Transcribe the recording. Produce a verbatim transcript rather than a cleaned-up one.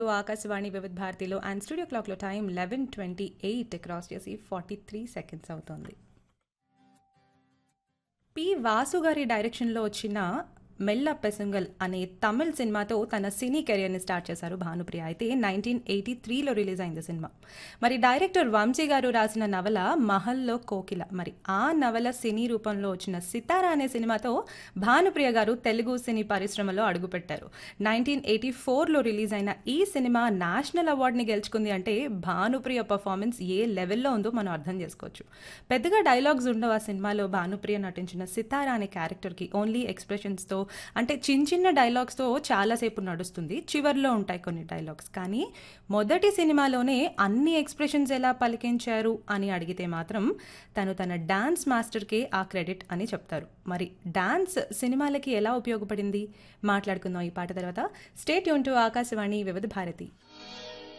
ఆకాశవాణి వివిధ భారతిలో and studio క్లాక్లో time eleven twenty eight cross చేసి ఫార్టీ త్రీ సెకండ్స్ అవుతోంది. పి వాసు గారి డైరెక్షన్లో వచ్చిన మెల్ల పెసుంగల్ అనే తమిళ్ సినిమాతో తన సినీ కెరియర్ని స్టార్ట్ చేశారు భానుప్రియ. అయితే నైన్టీన్ ఎయిటీ త్రీలో రిలీజ్ అయింది సినిమా. మరి డైరెక్టర్ వంశీ గారు రాసిన నవల మహల్లో కోకిల. మరి ఆ నవల సినీ రూపంలో వచ్చిన సితారా అనే సినిమాతో భానుప్రియ గారు తెలుగు సినీ పరిశ్రమలో అడుగుపెట్టారు. నైన్టీన్ ఎయిటీ ఫోర్లో రిలీజ్ అయిన ఈ సినిమా నేషనల్ అవార్డుని గెలుచుకుంది అంటే భానుప్రియ పర్ఫార్మెన్స్ ఏ లెవెల్లో ఉందో మనం అర్థం చేసుకోవచ్చు. పెద్దగా డైలాగ్స్ ఉండవు ఆ సినిమాలో. భానుప్రియ నటించిన సితారా అనే క్యారెక్టర్కి ఓన్లీ ఎక్స్ప్రెషన్స్తో, అంటే చిన్న చిన్న డైలాగ్స్తో చాలాసేపు నడుస్తుంది. చివర్లో ఉంటాయి కొన్ని డైలాగ్స్. కానీ మొదటి సినిమాలోనే అన్ని ఎక్స్ప్రెషన్స్ ఎలా పలికించారు అని అడిగితే మాత్రం తను తన డాన్స్ మాస్టర్కే ఆ క్రెడిట్ అని చెప్తారు. మరి డాన్స్ సినిమాలకి ఎలా ఉపయోగపడింది మాట్లాడుకుందాం ఈ పాట తర్వాత. స్టే ట్యూన్ టు ఆకాశవాణి వివిధ భారతి.